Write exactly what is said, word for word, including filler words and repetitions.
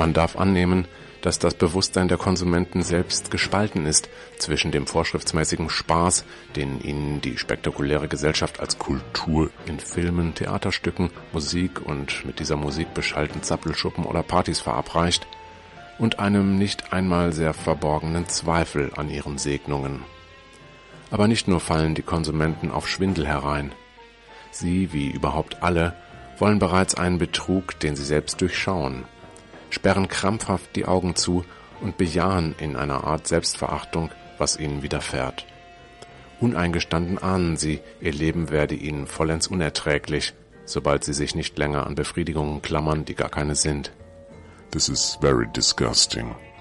Man darf annehmen, dass das Bewusstsein der Konsumenten selbst gespalten ist zwischen dem vorschriftsmäßigen Spaß, den ihnen die spektakuläre Gesellschaft als Kultur in Filmen, Theaterstücken, Musik und mit dieser Musik beschallten Zappelschuppen oder Partys verabreicht, und einem nicht einmal sehr verborgenen Zweifel an ihren Segnungen. Aber nicht nur fallen die Konsumenten auf Schwindel herein. Sie, wie überhaupt alle, wollen bereits einen Betrug, den sie selbst durchschauen, sperren krampfhaft die Augen zu und bejahen in einer Art Selbstverachtung, was ihnen widerfährt. Uneingestanden ahnen sie, ihr Leben werde ihnen vollends unerträglich, sobald sie sich nicht länger an Befriedigungen klammern, die gar keine sind. This is very disgusting.